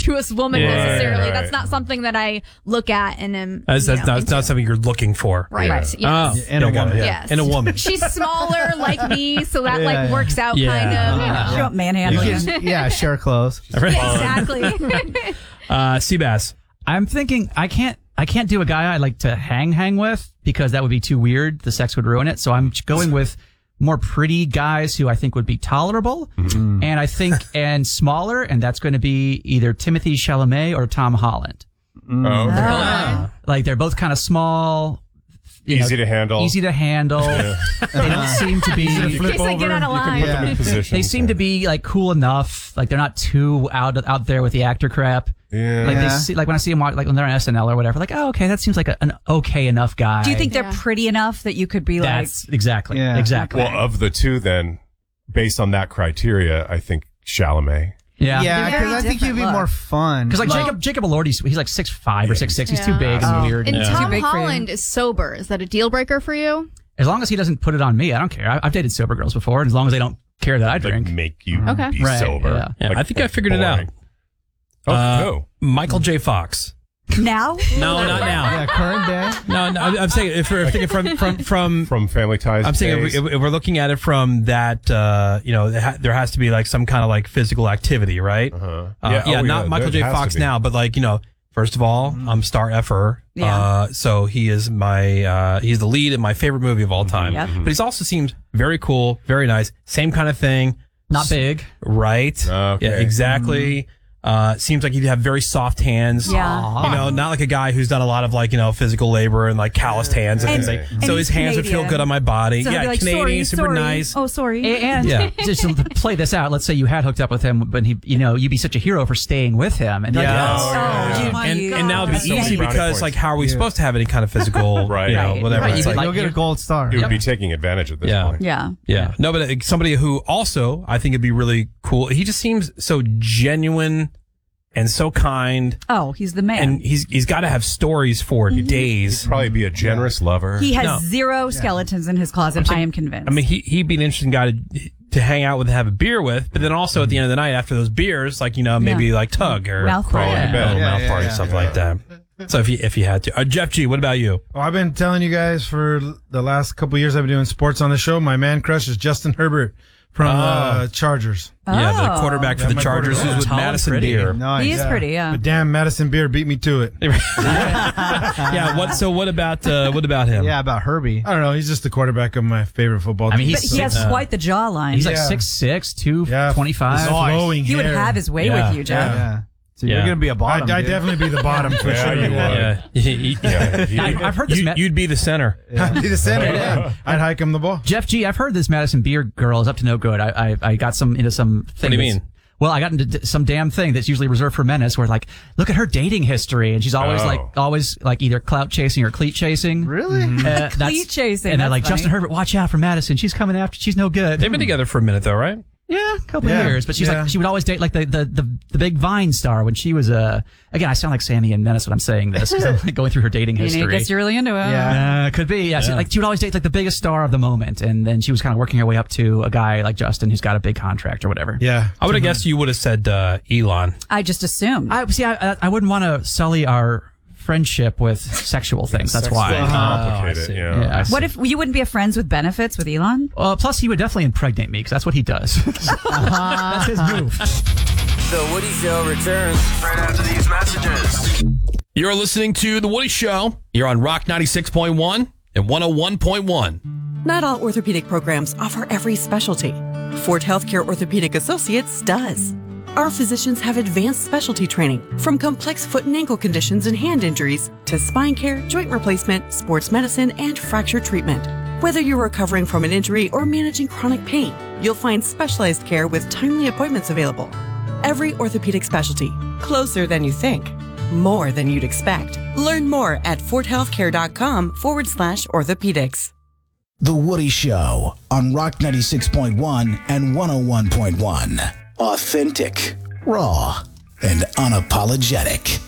voluptuous woman necessarily. That's not something that I look at and am. That's not something you're looking for. Right. Yeah. Yes. In a woman. Yes. In a woman. She's smaller like me, so that works out kind of. You don't manhandle you. Share clothes. Exactly. Seabass. I'm thinking I can't do a guy I like to hang with because that would be too weird. The sex would ruin it. So I'm going with more pretty guys who I think would be tolerable, and smaller, and that's going to be either Timothée Chalamet or Tom Holland. Like they're both kind of small. Easy to handle. They don't seem to be. In case I get out of line. They seem to be like cool enough. Like they're not too out there with the actor crap. Yeah. Like they see, like when I see them like when they're on SNL or whatever, like, oh, okay, that seems like an okay enough guy. Do you think they're pretty enough that you could be That's exactly. Well, of the two, then, based on that criteria, I think Chalamet. Yeah, because I think he'd be more fun. Because like Jacob Elordi, he's like 6'5" or 6'6". He's too big and weird. And Tom Too big for you. Holland is sober. Is that a deal breaker for you? As long as he doesn't put it on me, I don't care. I've dated sober girls before, and as long as they don't care that I drink. Like make you be Right, sober. yeah. I think I figured it out. Oh, Michael J. Fox. Now? No, not now. Yeah, current day. No, I'm saying if we're thinking from Family Ties. I'm saying if we're looking at it from that, there has to be like some kind of like physical activity, right? Not Michael J. Fox now, but like, first of all, I'm star effer. Yeah. So he is he's the lead in my favorite movie of all time. Yep. But he also seems very cool, very nice. Same kind of thing. Not big. Right. Okay. Yeah, exactly. Seems like he'd have very soft hands. Yeah. Not like a guy who's done a lot of like, physical labor and like calloused hands and things like that. So his he's hands would feel Canadian. good on my body. So he'd be like, Canadian, super sorry. nice. Oh, sorry. And just to play this out, let's say you had hooked up with him, but you'd be such a hero for staying with him. And And now it'd be So many easy brownie because points. like how are we supposed to get any kind of physical, whatever. Right. It's like, You'll get a gold star. He would be taking advantage of this point. Yeah. No, but somebody who also I think would be really cool. He just seems so genuine and so kind. Oh, he's the man. And he's got to have stories for days. He'd probably be a generous lover. He has zero skeletons in his closet, I am convinced. I mean, he'd be an interesting guy to hang out with and have a beer with, but then also at the end of the night after those beers, like, maybe like tug or Mouth crawl party. into bed, mouth party, something like that. So if you had to. Jeff G, what about you? Well, I've been telling you guys for the last couple of years I've been doing sports on the show. My man crush is Justin Herbert from Chargers. Yeah, the quarterback for the my Chargers quarterback. who's with Tall and Madison pretty. Beer. Nice. He is pretty, But damn, Madison Beer beat me to it. Yeah, what about him? Yeah, about Herbie. I don't know. He's just the quarterback of my favorite football team. I mean, But he has quite the jawline. He's like Yeah. 6'6", 225. flowing He would hair. have his way with you, Jeff. Yeah. So you're going to be a bottom. I'd definitely be the bottom for Yeah, sure. you would. Yeah. I've heard this. You'd be the center. I'd be the center. Yeah. I'd hike him the ball. Jeff G, I've heard this Madison Beer girl is up to no good. I got into some thing. What do you mean? Well, I got into some damn thing that's usually reserved for menace where like, look at her dating history. And she's always like either clout chasing or cleat chasing. Really? Cleat chasing. And they're that's like, funny. Justin Herbert, watch out for Madison. She's coming after. She's no good. They've been together for a minute though, right? Yeah, a couple Yeah. of years. But she's Yeah. like, she would always date like the big Vine star when she was again, I sound like Sammy and Menace when I'm saying this because I'm like going through her dating I history. guess you're really into it. Yeah. Could be. Yeah. So, like she would always date like the biggest star of the moment, and then she was kind of working her way up to a guy like Justin who's got a big contract or whatever. Yeah. I would have guessed you would have said Elon. I just assumed. I wouldn't want to sully our friendship with sexual things. That's why. Complicate it. Yeah, I see. What if you wouldn't be a friends with benefits with Elon? Plus, he would definitely impregnate me because that's what he does. That's his move. The Woody Show returns right after these messages. You're listening to The Woody Show. You're on Rock 96.1 and 101.1. Not all orthopedic programs offer every specialty. Ford Healthcare Orthopedic Associates does. Our physicians have advanced specialty training from complex foot and ankle conditions and hand injuries to spine care, joint replacement, sports medicine, and fracture treatment. Whether you're recovering from an injury or managing chronic pain, you'll find specialized care with timely appointments available. Every orthopedic specialty, closer than you think, more than you'd expect. Learn more at fordhealthcare.com/orthopedics. The Woody Show on Rock 96.1 and 101.1. Authentic, raw, and unapologetic.